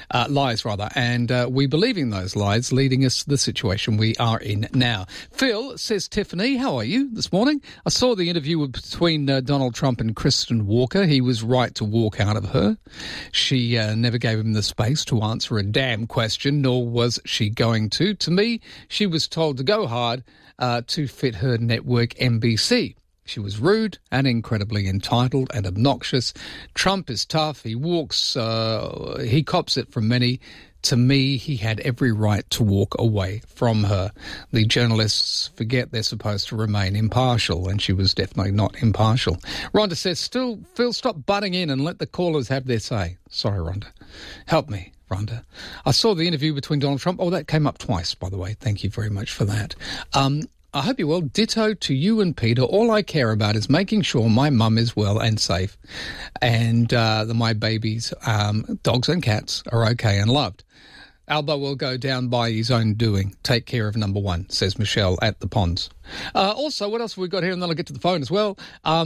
and we believe in those lies, leading us to the situation we are in now. Phil says, Tiffany, how are you this morning? I saw the interview between Donald Trump and Kristen Walker. He was right to walk out of her. She never gave him the space to answer a damn question, nor was she going to. To me, she was told to go hard to fit her network NBC. She was rude and incredibly entitled and obnoxious. Trump is tough. He walks, he cops it from many. To me, he had every right to walk away from her. The journalists forget they're supposed to remain impartial, and she was definitely not impartial. Rhonda says, Phil, stop butting in and let the callers have their say. Sorry, Rhonda. Help me, Rhonda. I saw the interview between Donald Trump. Oh, that came up twice, by the way. Thank you very much for that. I hope you're well. Ditto to you and Peter. All I care about is making sure my mum is well and safe, and my babies, dogs and cats, are okay and loved. Albo will go down by his own doing. Take care of number one, says Michelle at the Ponds. Also, what else have we got here? And then I'll get to the phone as well.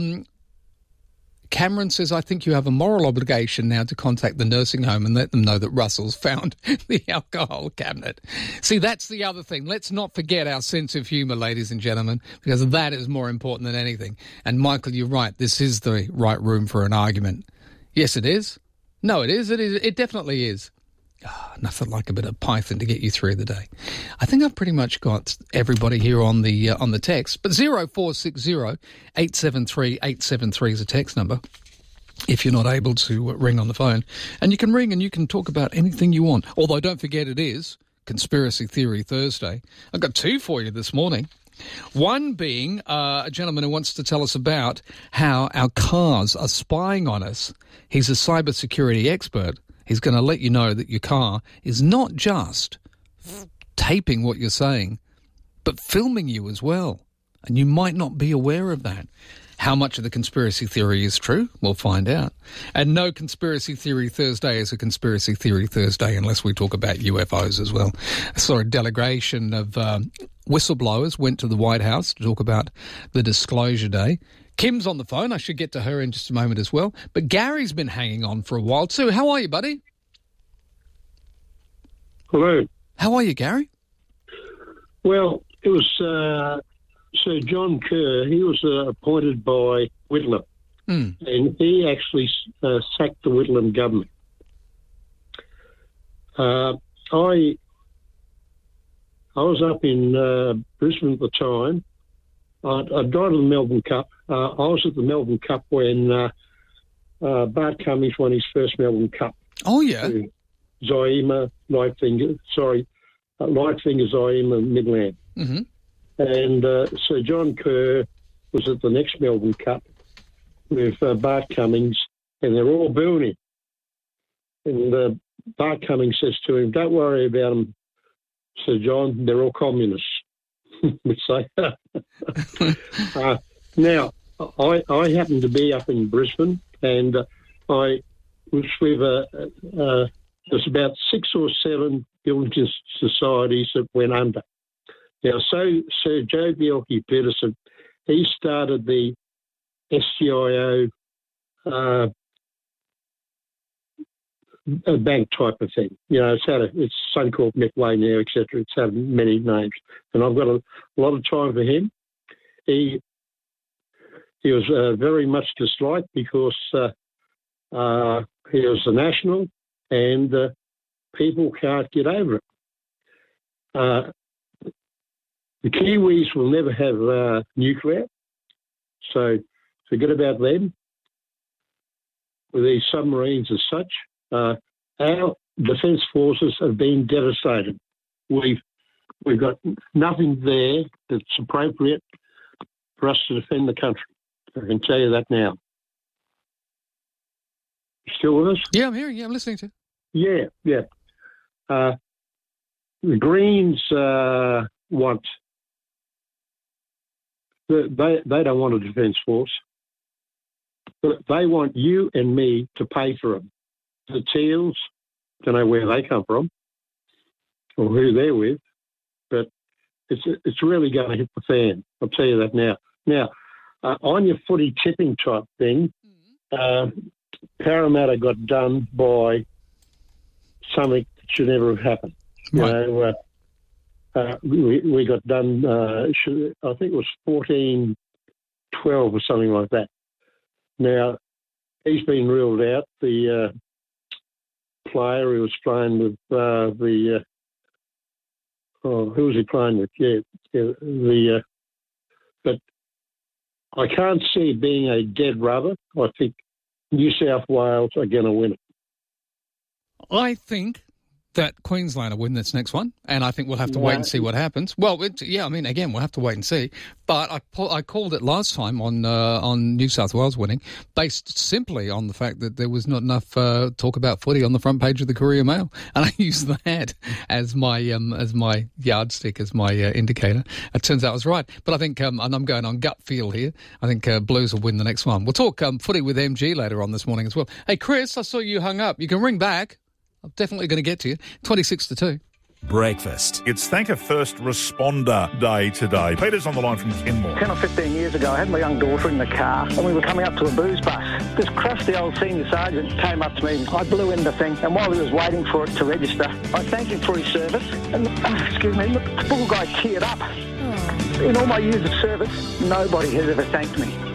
Cameron says, I think you have a moral obligation now to contact the nursing home and let them know that Russell's found the alcohol cabinet. See, that's the other thing. Let's not forget our sense of humour, ladies and gentlemen, because that is more important than anything. And, Michael, you're right. This is the right room for an argument. Yes, it is. No, it is. It is. It definitely is. Oh, nothing like a bit of Python to get you through the day. I think I've pretty much got everybody here on the text. But 0460 873 873 is a text number if you're not able to ring on the phone. And you can ring and you can talk about anything you want. Although don't forget it is Conspiracy Theory Thursday. I've got two for you this morning. One being a gentleman who wants to tell us about how our cars are spying on us. He's a cybersecurity expert. He's going to let you know that your car is not just taping what you're saying, but filming you as well. And you might not be aware of that. How much of the conspiracy theory is true? We'll find out. And no Conspiracy Theory Thursday is a Conspiracy Theory Thursday unless we talk about UFOs as well. I saw a delegation of whistleblowers went to the White House to talk about the Disclosure Day. Kim's on the phone. I should get to her in just a moment as well. But Gary's been hanging on for a while too. How are you, buddy? Hello. How are you, Gary? Well, it was Sir John Kerr. He was appointed by Whitlam, and he actually sacked the Whitlam government. I was up in Brisbane at the time. I drove to the Melbourne Cup. I was at the Melbourne Cup when Bart Cummings won his first Melbourne Cup. Oh, yeah. Zaima, Lightfinger, Zaima, Midland. Mm-hmm. And Sir John Kerr was at the next Melbourne Cup with Bart Cummings, and they're all booing him. And Bart Cummings says to him, "Don't worry about them, Sir John, they're all communists." Now, I happened to be up in Brisbane, and I was with there's about 6 or 7 building societies that went under. Now, so Sir Joe Bjelke-Petersen, he started the SGIO a bank type of thing. You know, it's Suncorp, Metway now, etc. It's had many names, and I've got a lot of time for him. He was very much disliked because he was a national, and people can't get over it. The Kiwis will never have nuclear, so forget about them. With these submarines as such, our defence forces have been devastated. We've got nothing there that's appropriate for us to defend the country. I can tell you that now. Still with us? Yeah, I'm hearing you. I'm listening to you. Yeah. The Greens want... They don't want a defence force. But they want you and me to pay for them. The Teals, don't know where they come from or who they're with, but it's really going to hit the fan. I'll tell you that now. Now, on your footy tipping type thing, Parramatta got done by something that should never have happened. Right. We got done, I think it was 14-12 or something like that. Now, he's been ruled out. The player who was playing with who was he playing with? But I can't see it being a dead rubber. I think New South Wales are going to win it. I think that Queensland will win this next one, and I think we'll have to wait and see what happens. Well, again, we'll have to wait and see. But I called it last time on New South Wales winning, based simply on the fact that there was not enough talk about footy on the front page of the Courier Mail, and I used that as my yardstick, as my indicator. It turns out I was right. But I think, and I'm going on gut feel here, I think Blues will win the next one. We'll talk footy with MG later on this morning as well. Hey, Chris, I saw you hung up. You can ring back. I'm definitely going to get to you. 26 to 2. Breakfast. It's Thank a First Responder Day today. Peter's on the line from Kenmore. 10 or 15 years ago, I had my young daughter in the car and we were coming up to a booze bus. This crusty old senior sergeant came up to me. I blew in the thing, and while he was waiting for it to register, I thanked him for his service. And, the poor guy teared up. In all my years of service, nobody has ever thanked me.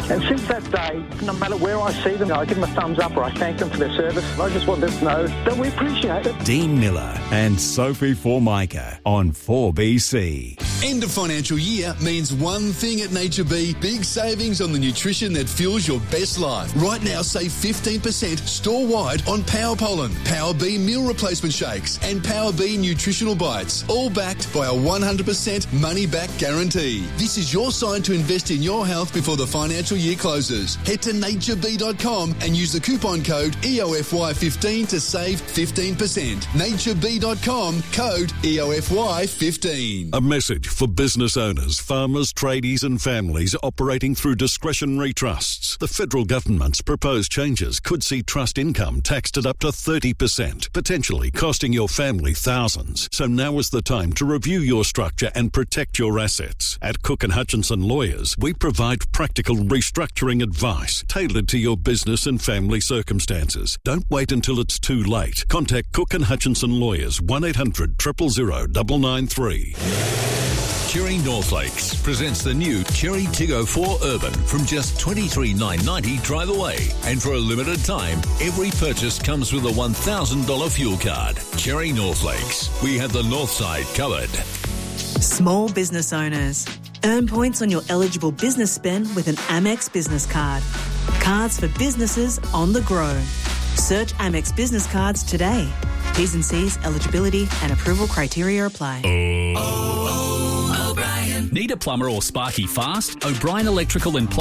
And since that day, no matter where I see them, I give them a thumbs up or I thank them for their service. I just want them to know that we appreciate it. Dean Miller and Sophie Formica on 4BC. End of financial year means one thing at Nature B, big savings on the nutrition that fuels your best life. Right now, save 15% store-wide on Power Pollen, Power B meal replacement shakes and Power B nutritional bites, all backed by a 100% money-back guarantee. This is your sign to invest in your health before the financial year closes. Head to natureb.com and use the coupon code EOFY15 to save 15%. natureb.com, code EOFY15. A message for business owners, farmers, tradies and families operating through discretionary trusts. The federal government's proposed changes could see trust income taxed at up to 30%, potentially costing your family thousands. So now is the time to review your structure and protect your assets. At Cook & Hutchinson Lawyers, we provide practical restructuring advice tailored to your business and family circumstances. Don't wait until it's too late. Contact Cook & Hutchinson Lawyers, 1800 000 993. Cherry North Lakes presents the new Cherry Tiggo 4 Urban from just $23,990 drive away. And for a limited time, every purchase comes with a $1,000 fuel card. Cherry North Lakes. We have the north side covered. Small business owners. Earn points on your eligible business spend with an Amex business card. Cards for businesses on the grow. Search Amex business cards today. T's and C's, eligibility and approval criteria apply. Need a plumber or sparky fast? O'Brien Electrical and Plumbing